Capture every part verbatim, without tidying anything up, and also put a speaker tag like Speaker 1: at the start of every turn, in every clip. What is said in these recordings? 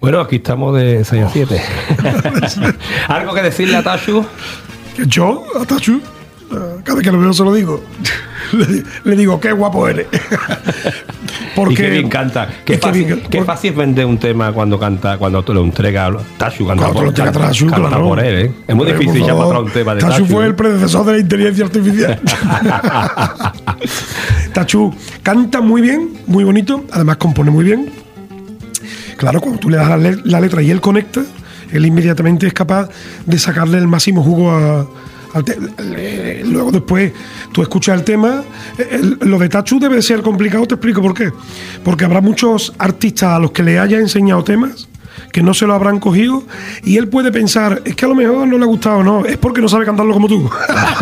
Speaker 1: Bueno, aquí estamos de seis a siete. ¿Algo que decirle a Tachu?
Speaker 2: ¿Yo? ¿A Tachu? Cada vez que lo veo se lo digo. Le, le digo, qué guapo eres.
Speaker 1: Porque, y qué bien canta. Qué, fácil, que bien, qué fácil es vender un tema cuando canta, cuando te lo entrega Tachu. Canta,
Speaker 2: cuando
Speaker 1: por,
Speaker 2: te lo entrega
Speaker 1: canta,
Speaker 2: Tachu,
Speaker 1: canta
Speaker 2: claro.
Speaker 1: por él, ¿eh? Es muy difícil ya para un tema de Tachu.
Speaker 2: Tachu fue el predecesor de la inteligencia artificial. Tachu canta muy bien, muy bonito. Además compone muy bien. Claro, cuando tú le das la, le la letra y él conecta, él inmediatamente es capaz de sacarle el máximo jugo a... Luego después tú escuchas el tema. El, lo de Tachu debe ser complicado, te explico por qué. Porque habrá muchos artistas a los que le haya enseñado temas que no se lo habrán cogido y él puede pensar, es que a lo mejor no le ha gustado. No, es porque no sabe cantarlo como tú.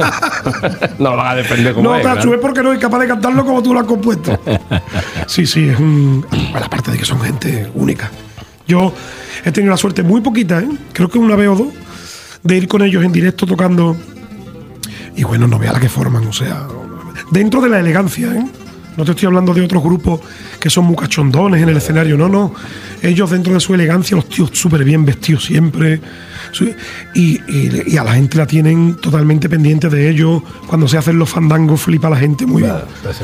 Speaker 1: No va a depender como
Speaker 2: no,
Speaker 1: él,
Speaker 2: Tachu,
Speaker 1: ¿no?
Speaker 2: Es porque no es capaz de cantarlo como tú lo has compuesto. Sí, sí, es un... Bueno, aparte de que son gente única. Yo he tenido la suerte muy poquita, ¿eh? Creo que una vez o dos, de ir con ellos en directo tocando. Y bueno, no vea la que forman, o sea, dentro de la elegancia, ¿eh? No te estoy hablando de otros grupos que son muy cachondones en el escenario, no, no. Ellos dentro de su elegancia, los tíos súper bien vestidos siempre. Y, y, y a la gente la tienen totalmente pendiente de ellos. Cuando se hacen los fandangos, flipa la gente muy bien.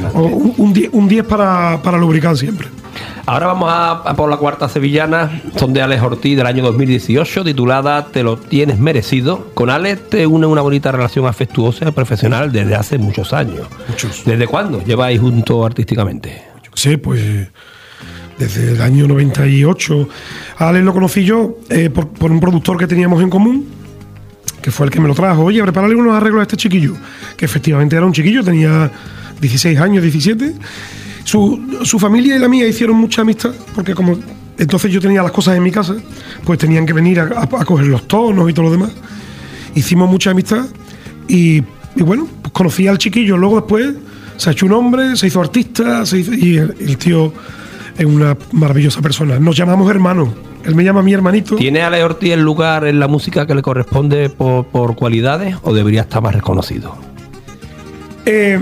Speaker 2: Un diez para, para lubricar siempre.
Speaker 1: Ahora vamos a, a por la cuarta sevillana, son de Alex Ortiz del año dos mil dieciocho, titulada Te lo tienes merecido. Con Alex te une una bonita relación afectuosa y profesional desde hace muchos años.
Speaker 2: Muchos.
Speaker 1: ¿Desde cuándo lleváis juntos artísticamente?
Speaker 2: Sí, pues desde el año noventa y ocho. A Alex lo conocí yo eh, por, por un productor que teníamos en común, que fue el que me lo trajo. Oye, prepárale unos arreglos a este chiquillo, que efectivamente era un chiquillo, tenía dieciséis años, diecisiete. Su, su familia y la mía hicieron mucha amistad, porque como entonces yo tenía las cosas en mi casa, pues tenían que venir a, a, a coger los tonos y todo lo demás. Hicimos mucha amistad y, y bueno, pues conocí al chiquillo. Luego después se ha hecho un hombre, se hizo artista, se hizo, y el, el tío es una maravillosa persona. Nos llamamos hermanos. Él me llama mi hermanito.
Speaker 1: ¿Tiene Alex Ortiz el lugar en la música que le corresponde por, por cualidades o debería estar más reconocido?
Speaker 2: Eh...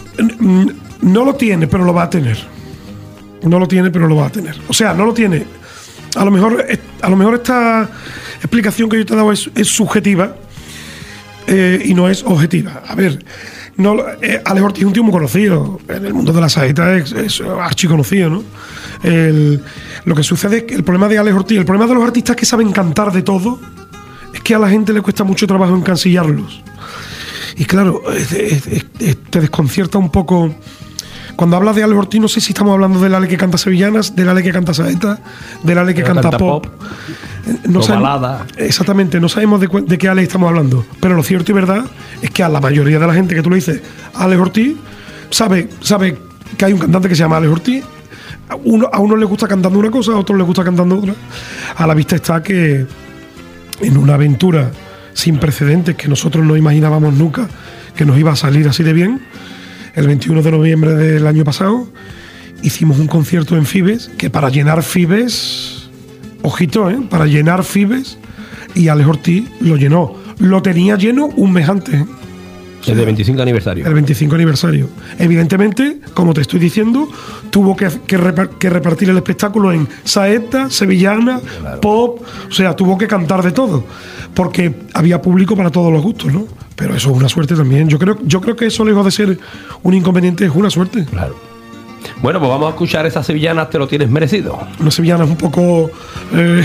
Speaker 2: No lo tiene, pero lo va a tener. No lo tiene, pero lo va a tener. O sea, no lo tiene. A lo mejor, a lo mejor esta explicación que yo te he dado es, es subjetiva eh, y no es objetiva. A ver, no, eh, Alex Ortiz es un tío muy conocido. En el mundo de la saeta es, es archiconocido, ¿no? El, lo que sucede es que el problema de Alex Ortiz, el problema de los artistas que saben cantar de todo, es que a la gente le cuesta mucho trabajo encasillarlos. Y claro, es, es, es, te desconcierta un poco. Cuando hablas de Alex Ortiz, no sé si estamos hablando del Ale que canta sevillanas, del Ale que canta saeta, del Ale que canta, canta pop. pop. No sabemos, balada. Exactamente, no sabemos de, de qué Ale estamos hablando. Pero lo cierto y verdad es que a la mayoría de la gente que tú le dices Alex Ortiz, sabe, sabe que hay un cantante que se llama Alex Ortiz. Uno, a uno le gusta cantando una cosa, a otro le gusta cantando otra. A la vista está que en una aventura sin precedentes que nosotros no imaginábamos nunca que nos iba a salir así de bien, el veintiuno de noviembre del año pasado hicimos un concierto en Fibes, que para llenar Fibes, ojito, ¿eh? Para llenar Fibes, y Alex Ortiz lo llenó. Lo tenía lleno un mes antes, ¿eh?
Speaker 1: O sea, el de veinticinco aniversario.
Speaker 2: El veinticinco aniversario. Evidentemente, como te estoy diciendo, tuvo que, que, repar, que repartir el espectáculo en saeta, sevillana, claro, pop, o sea, tuvo que cantar de todo, porque había público para todos los gustos, ¿no? Pero eso es una suerte también. Yo creo, yo creo que eso, lejos de ser un inconveniente, es una suerte.
Speaker 1: Claro. Bueno, pues vamos a escuchar esas sevillanas, Te lo tienes merecido.
Speaker 2: Unas sevillanas un poco eh,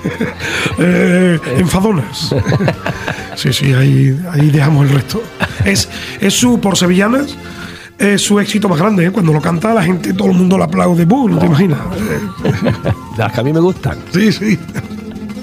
Speaker 2: eh, enfadonas. Sí, sí, ahí, ahí dejamos el resto. Es, es su, por sevillanas, es su éxito más grande, ¿eh? Cuando lo canta la gente, todo el mundo lo aplaude. ¡Bum! No te imaginas.
Speaker 1: Las que a mí me gustan.
Speaker 2: Sí, sí.